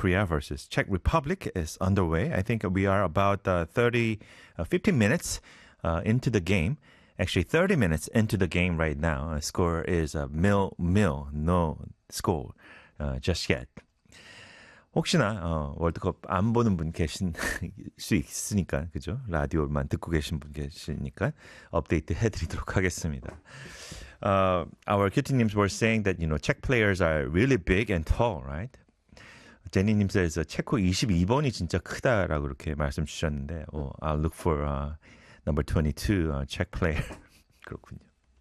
Korea versus Czech Republic is underway. I think we are about 15 minutes into the game. Actually, 30 minutes into the game right now. Score is 0-0. No score just yet. 혹시나 월드컵 안 보는 분 계신 수 있으니까 그죠? 라디오만 듣고 계신 분 계시니까 업데이트 해드리도록 하겠습니다. Our 큐티님s were saying that Czech players are really big and tall, right? 제니님 says 체코 22번이 진짜 크다라고 그렇게 말씀 주셨는데, I'll look for number 22 Czech player. 그렇군요.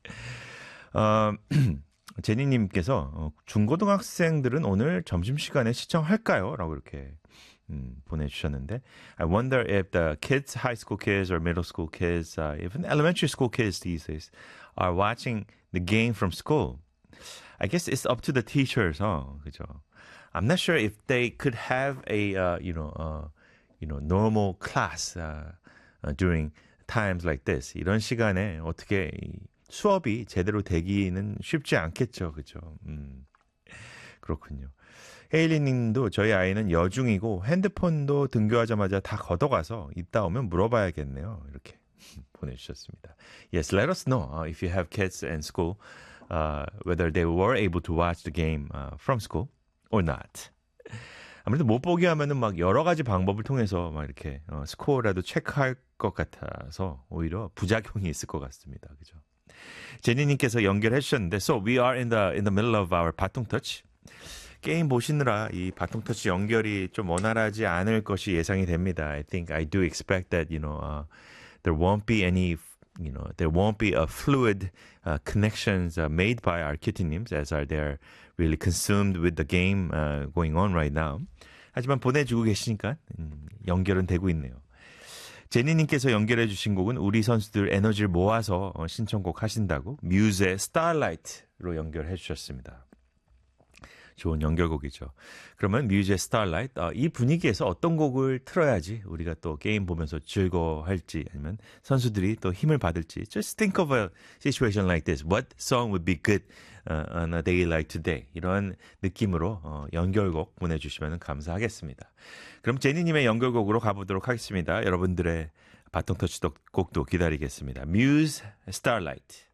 제니님께서 중고등학생들은 오늘 점심시간에 시청할까요? 라고 이렇게 보내주셨는데 I wonder if the kids, high school kids or middle school kids, even elementary school kids these days are watching the game from school. I guess it's up to the teachers, 그죠? I'm not sure if they could have a normal class during times like this. 이런 시간에 어떻게 수업이 제대로 되기는 쉽지 않겠죠. 그죠? 그렇군요. 헤일리 님도 저희 아이는 여중이고 핸드폰도 등교하자마자 다 걷어가서 이따 오면 물어봐야겠네요. 이렇게 보내주셨습니다. Yes, let us know if you have kids in school, whether they were able to watch the game from school or not. 아무래도 못 보게 하면은 막 여러 가지 방법을 통해서 막 이렇게 스코어라도 체크할 것 같아서 오히려 부작용이 있을 것 같습니다. 그죠? 제니님께서 연결해 주셨는데, so we are in the middle of our 바통 터치. 게임 보시느라 이 바통 터치 연결이 좀 원활하지 않을 것이 예상이 됩니다. I think I do expect that there won't be any there won't be a fluid connections made by our kittynims as are they're really consumed with the game going on right now. 하지만 보내주고 계시니까 연결은 되고 있네요. 제니님께서 연결해 주신 곡은 우리 선수들 에너지를 모아서 신청곡 하신다고 뮤즈의 Starlight로 연결해 주셨습니다. 좋은 연결곡이죠. 그러면 뮤즈의 Starlight, 이 분위기에서 어떤 곡을 틀어야지 우리가 또 게임 보면서 즐거워할지 아니면 선수들이 또 힘을 받을지 Just think of a situation like this. What song would be good on a day like today? 이런 느낌으로 연결곡 보내주시면 감사하겠습니다. 그럼 제니님의 연결곡으로 가보도록 하겠습니다. 여러분들의 바통 터치 곡도 기다리겠습니다. Muse Starlight.